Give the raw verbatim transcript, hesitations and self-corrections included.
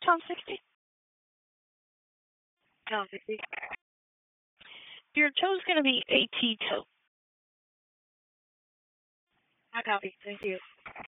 Tom sixty. Tom sixty. Your toe's going to be a T toe. I copy. Thank you.